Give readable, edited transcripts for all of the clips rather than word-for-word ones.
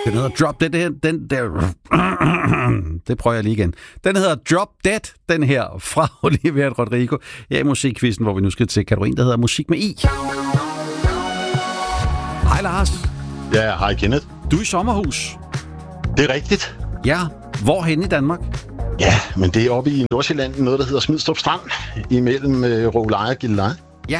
Den hedder Drop Dead. Den der... Det prøver jeg lige igen. Den hedder Drop Dead, den her, fra Olivia Rodrigo. Ja, i Musikquizzen, hvor vi nu skal til kategorien, der hedder Musik med I. Hej Lars. Ja, hej Kenneth. Du er i sommerhus. Det er rigtigt. Ja, hvorhen i Danmark? Ja, men det er oppe i Nordsjælland, noget der hedder Smidstrup Strand, imellem Råleje og Gilleleje. Ja,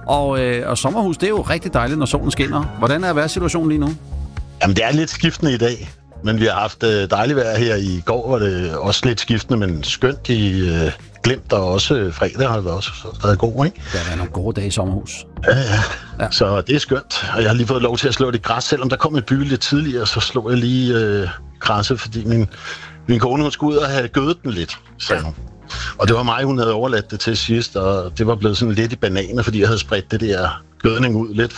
og sommerhus, det er jo rigtig dejligt, når solen skinner. Hvordan er vejrsituationen lige nu? Jamen, det er lidt skiftende i dag, men vi har haft dejligt vejr her i går, var det også lidt skiftende, men skønt i Glimt, og også fredag har det også stadig god, ikke? Det har været nogle gode dage i sommerhus. Ja, så det er skønt, og jeg har lige fået lov til at slå det græs, selvom der kom et by lidt tidligere, så slog jeg lige græsset, fordi min kone, hun skulle ud og have gødet den lidt, sagde hun. Og det var mig, hun havde overladt det til sidst, og det var blevet sådan lidt i bananer, fordi jeg havde spredt det der gødning ud lidt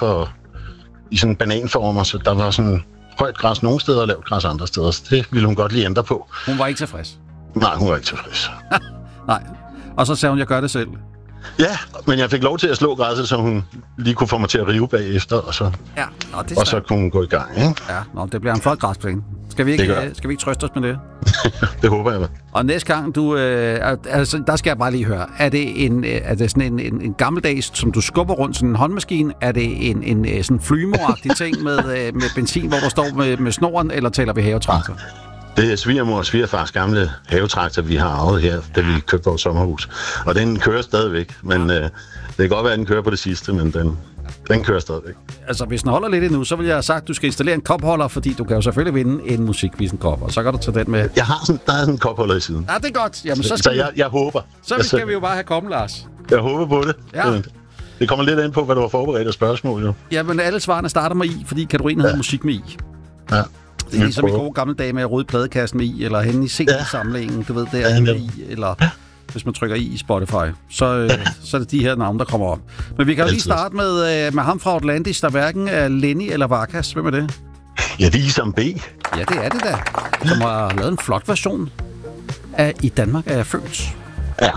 i sådan bananformer, så der var sådan højt græs nogle steder og lavt græs andre steder, så det ville hun godt lige ændre på. Hun var ikke tilfreds? Nej, hun var ikke tilfreds. Nej, og så sagde hun, jeg gør det selv. Ja, men jeg fik lov til at slå græsset, så hun lige kunne få mig til at rive bagefter, og så, og så kunne hun gå i gang, ikke? Ja, det bliver en flot græsplæne. Skal vi ikke trøste os med det? Det håber jeg. Og næste gang, der skal jeg bare lige høre, er det sådan en gammeldags, som du skubber rundt, sådan en håndmaskine? Er det en sådan flymoragtig ting med benzin, hvor du står med snoren, eller taler vi havetraktor? Det er svigermor og svigerfars gamle havetraktor, vi har arvet her, da vi købte vores sommerhus. Og den kører stadigvæk, men det kan godt være, at den kører på det sidste, men den kører stadigvæk. Altså, hvis den holder lidt endnu, så vil jeg have sagt, at du skal installere en kopholder, fordi du kan jo selvfølgelig vinde en Musikquizzen-kop, og så kan du tage den med. Der er sådan en kopholder i siden. Ja, det er godt. Jamen, jeg håber. Så skal vi jo bare have kommet, Lars. Jeg håber på det. Ja. Det kommer lidt ind på, hvad du har forberedt af spørgsmål, jo. Jamen, alle svarene starter med I, fordi kategorien hedder Musik med I. Ja. Det er ligesom i gode gamle dage med at rode pladekassen med I, eller henne i CD-samlingen, du ved, der er I, eller hvis man trykker I Spotify, så er det de her navne, der kommer op. Men vi kan jo lige starte med ham fra Atlantis, der hverken er Lenny eller Varkas. Hvem er det? Ja, det er Isam B. Ja, det er det da. Som har lavet en flot version af I Danmark er jeg født.